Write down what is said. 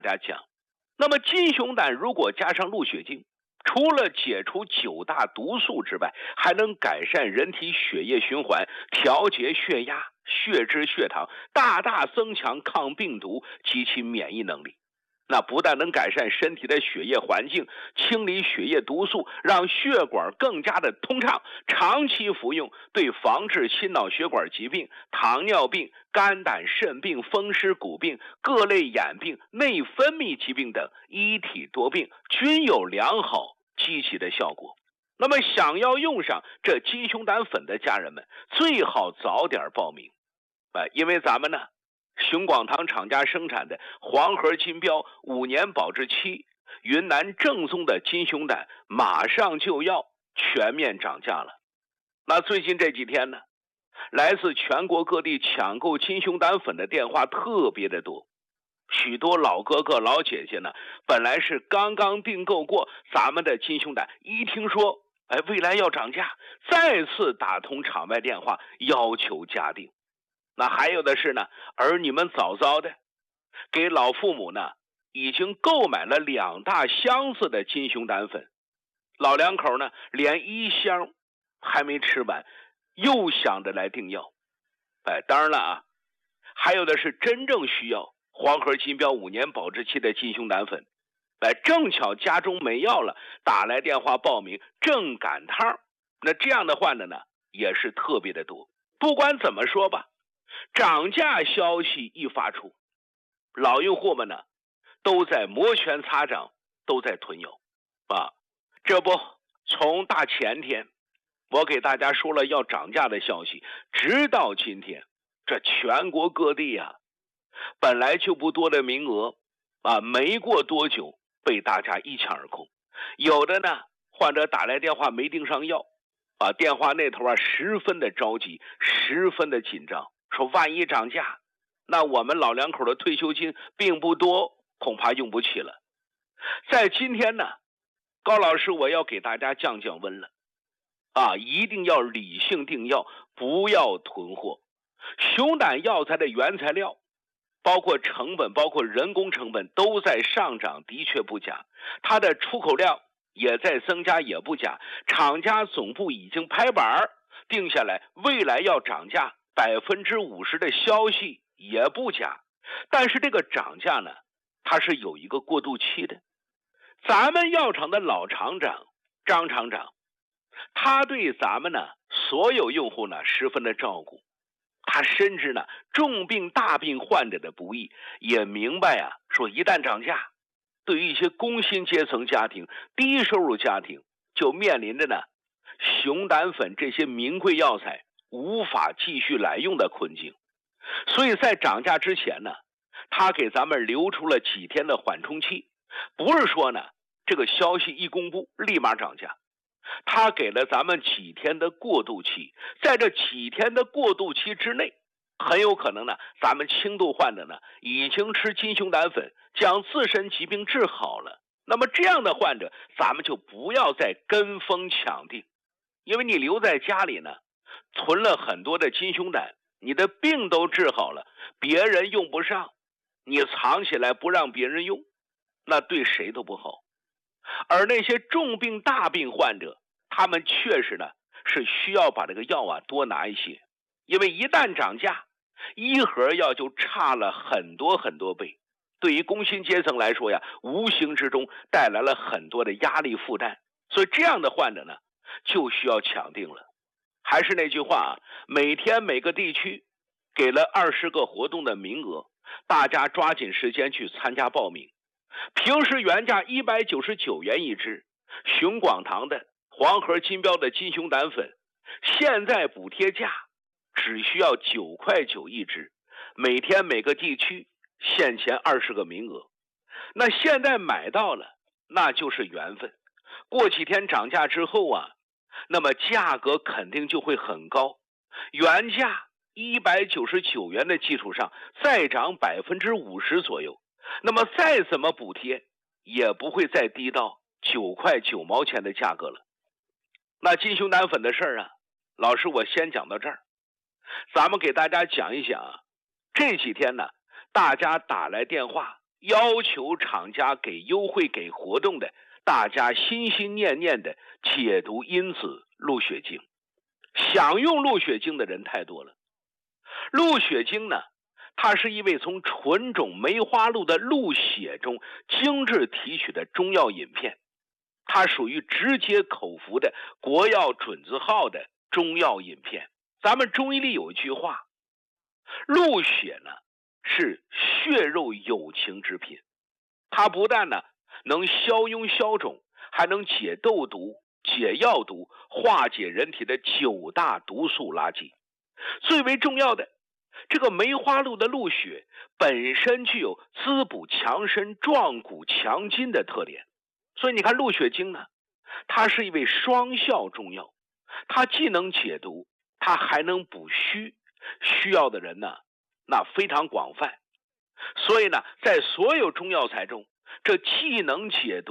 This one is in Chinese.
大家讲，那么金熊胆如果加上鹿血精，除了解除9大毒素之外，还能改善人体血液循环，调节血压、血脂、血糖，大大增强抗病毒及其免疫能力。那不但能改善身体的血液环境，清理血液毒素，让血管更加的通畅，长期服用对防治心脑血管疾病、糖尿病、肝胆肾病、风湿骨病、各类眼病、内分泌疾病等一体多病均有良好积极的效果。那么想要用上这金熊胆粉的家人们，最好早点报名，因为咱们呢熊广堂厂家生产的黄河金标5年保质期、云南正宗的金熊胆马上就要全面涨价了。那最近这几天呢，来自全国各地抢购金熊胆粉的电话特别的多，许多老哥哥老姐姐呢，本来是刚刚订购过咱们的金熊胆，一听说未来要涨价，再次打通场外电话要求加订。那还有的是呢，儿女们早早的给老父母呢已经购买了2大箱子的金熊胆粉，老两口呢连1箱还没吃完，又想着来订药。当然了啊，还有的是真正需要黄河金标5年保质期的金熊胆粉，正巧家中没药了，打来电话报名，正赶趟。那这样的患者呢也是特别的多。不管怎么说吧，涨价消息一发出，老用户们呢都在摩拳擦掌，都在囤药这不，从大前天我给大家说了要涨价的消息，直到今天，这全国各地本来就不多的名额没过多久被大家一抢而空。有的呢患者打来电话没订上药电话那头十分的着急，十分的紧张，说万一涨价，那我们老两口的退休金并不多，恐怕用不起了。在今天呢，高老师我要给大家降降温了一定要理性订药，不要囤货。熊胆药材的原材料包括成本，包括人工成本都在上涨，的确不假，它的出口量也在增加，也不假。厂家总部已经拍板定下来未来要涨价50%的消息，也不假。但是这个涨价呢，它是有一个过渡期的。咱们药厂的老厂长张厂长，他对咱们呢所有用户呢十分的照顾，他深知呢重病大病患者的不易，也明白说一旦涨价，对于一些工薪阶层家庭、低收入家庭，就面临着呢熊胆粉这些名贵药材无法继续来用的困境。所以在涨价之前呢，他给咱们留出了几天的缓冲期，不是说呢这个消息一公布立马涨价，他给了咱们几天的过渡期。在这几天的过渡期之内，很有可能呢咱们轻度患者呢已经吃金熊胆粉将自身疾病治好了。那么这样的患者咱们就不要再跟风抢订，因为你留在家里呢囤了很多的金熊胆，你的病都治好了，别人用不上，你藏起来不让别人用，那对谁都不好。而那些重病大病患者，他们确实呢是需要把这个药多拿一些，因为一旦涨价，一盒药就差了很多很多倍，对于工薪阶层来说无形之中带来了很多的压力负担。所以这样的患者呢就需要抢订了。还是那句话每天每个地区给了20个活动的名额，大家抓紧时间去参加报名。平时原价199元一支，熊广堂的黄河金标的金熊胆粉，现在补贴价只需要9.9块一支，每天每个地区限前20个名额。那现在买到了，那就是缘分。过几天涨价之后那么价格肯定就会很高，原价199元的基础上再涨50%左右，那么再怎么补贴也不会再低到9块9毛钱的价格了。那金熊胆粉的事儿老师我先讲到这儿。咱们给大家讲一讲这几天呢大家打来电话要求厂家给优惠给活动的，大家心心念念的解毒因子鹿血精。想用鹿血精的人太多了。鹿血精呢，它是一味从纯种梅花鹿的鹿血中精致提取的中药饮片，它属于直接口服的国药准字号的中药饮片。咱们中医里有一句话，鹿血呢是血肉有情之品，它不但呢能消痈消肿，还能解痘毒、解药毒，化解人体的9大毒素垃圾。最为重要的，这个梅花鹿的鹿血本身具有滋补强身、壮骨强筋的特点，所以你看鹿血精呢，它是一味双效中药，它既能解毒，它还能补虚，需要的人呢那非常广泛。所以呢，在所有中药材中，这既能解毒